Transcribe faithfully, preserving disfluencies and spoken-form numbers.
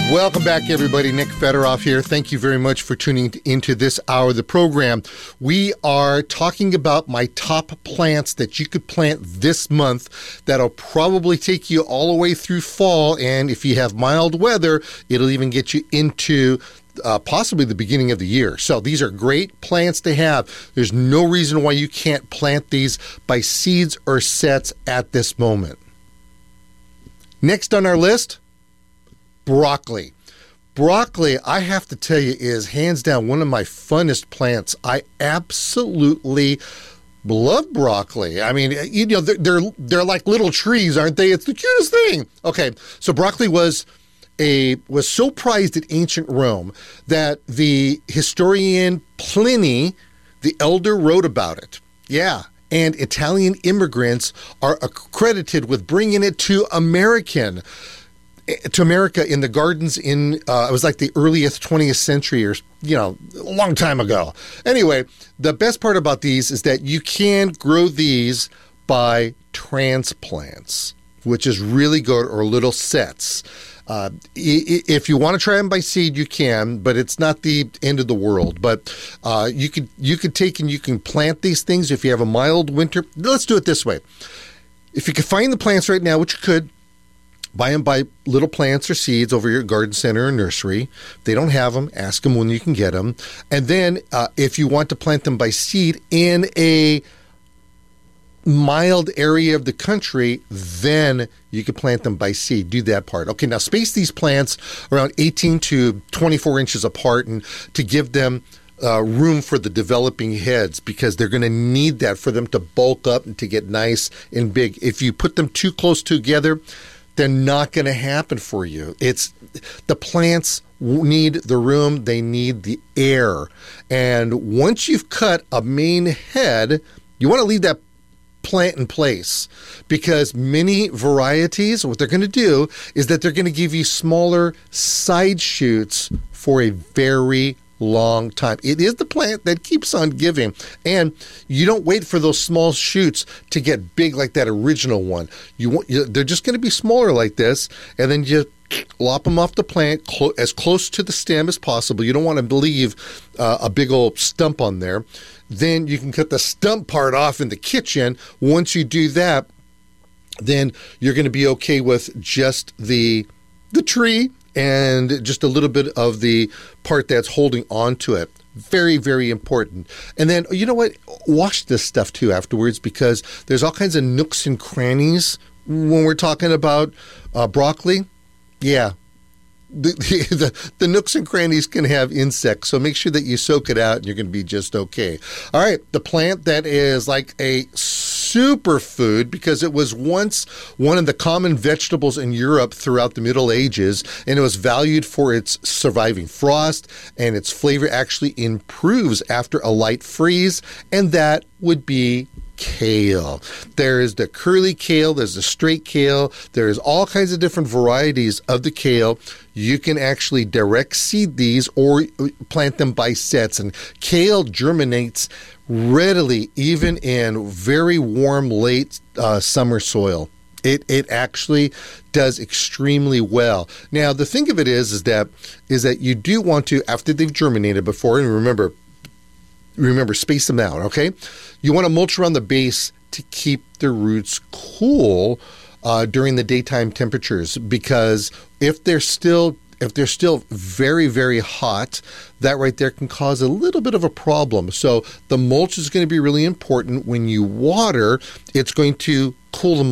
Welcome back, everybody. Nick Federoff here. Thank you very much for tuning into this hour of the program. We are talking about my top plants that you could plant this month that'll probably take you all the way through fall. And if you have mild weather, it'll even get you into uh, possibly the beginning of the year. So these are great plants to have. There's no reason why you can't plant these by seeds or sets at this moment. Next on our list, broccoli. Broccoli, I have to tell you, is hands down one of my funnest plants. I absolutely love broccoli. I mean, you know, they're, they're they're like little trees, aren't they? It's the cutest thing. Okay, so broccoli was a was so prized at ancient Rome that the historian Pliny the Elder wrote about it. Yeah. And Italian immigrants are accredited with bringing it to American to America in the gardens in, uh, it was like the earliest twentieth century or, you know, a long time ago. Anyway, the best part about these is that you can grow these by transplants, which is really good, or little sets. Uh, if you want to try them by seed, you can, but it's not the end of the world. But uh, you could you could take and you can plant these things if you have a mild winter. Let's do it this way. If you can find the plants right now, which you could, buy them by little plants or seeds over your garden center or nursery. If they don't have them, ask them when you can get them. And then uh, if you want to plant them by seed in a mild area of the country, then you can plant them by seed. Do that part. Okay, now space these plants around eighteen to twenty-four inches apart, and to give them uh, room for the developing heads, because they're going to need that for them to bulk up and to get nice and big. If you put them too close together, they're not going to happen for you. It's the plants need the room, they need the air. And once you've cut a main head, you want to leave that plant in place, because many varieties, what they're going to do is that they're going to give you smaller side shoots for a very long time. It is the plant that keeps on giving, and you don't wait for those small shoots to get big like that original one. You want you, they're just going to be smaller like this, and then you lop them off the plant clo- as close to the stem as possible. You don't want to leave uh, a big old stump on there. Then you can cut the stump part off in the kitchen. Once you do that, then you're going to be okay with just the the tree and just a little bit of the part that's holding on to it. Very, very important. And then, you know what? Wash this stuff too afterwards, because there's all kinds of nooks and crannies when we're talking about uh, broccoli. Yeah. The, the, the nooks and crannies can have insects, so make sure that you soak it out and you're going to be just okay. All right, the plant that is like a superfood, because it was once one of the common vegetables in Europe throughout the Middle Ages, and it was valued for its surviving frost, and its flavor actually improves after a light freeze, and that would be kale. There is the curly kale, there's the straight kale, there's all kinds of different varieties of the kale. You can actually direct seed these or plant them by sets, and kale germinates readily even in very warm late uh, summer soil. It it actually does extremely well. Now the thing of it is is that is that you do want to, after they've germinated before, and remember Remember, space them out, okay? You want to mulch around the base to keep the roots cool uh, during the daytime temperatures, because if they're still if they're still very, very hot, that right there can cause a little bit of a problem. So the mulch is going to be really important. When you water, it's going to cool them